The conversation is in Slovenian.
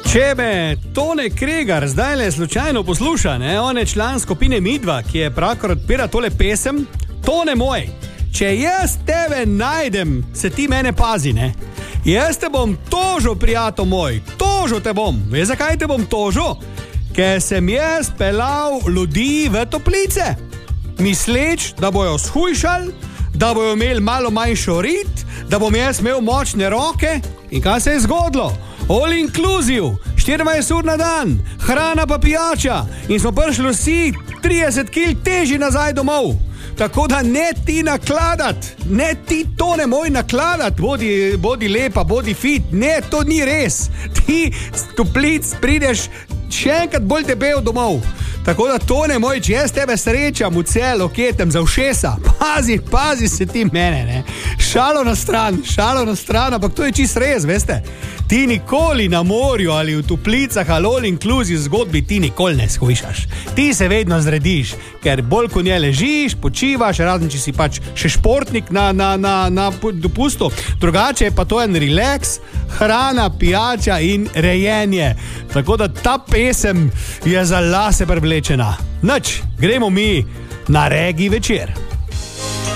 Če me Tone Kregar zdaj le slučajno posluša, on je član skupine Midva, ki je pravkar odpira tole pesem, Tone moj, če jaz tebe najdem, se ti mene pazi, ne? Jaz te bom tožil, prijatelj moj, tožil te bom. Veš, zakaj te bom tožil? Ker sem jaz pelal ljudi v toplice, misleč, da bojo shujšali, da bojo imeli malo manjšo rit, da bom jaz imel močne roke. In kaj se je zgodilo? All inclusive, 24 ur na dan, hrana pa pijača in smo prišli vsi 30 kg teži nazaj domov. Tako da ne ti nakladat, ne ti Tone moj nakladat, bodi lepa, bodi fit, ne, to ni res. Ti z toplic prideš še enkrat bolj debel domov. Tako da Tone moj, če jaz tebe srečam v celo, ketem za ušesa, pazi se ti mene, ne. Šalo na stran, ampak to je čist res, veste. Ti nikoli na morju ali v toplicah ali all inclusive zgodbi ti nikoli ne shujšaš. Ti se vedno zrediš, ker bolj ko nje ležiš, počivaš, razen če si pač še športnik na dopustu. Drugače je pa to en relax, hrana, pijača in rejenje. Tako da ta pesem je za lase prevlečena. Nič, gremo mi na regi večer.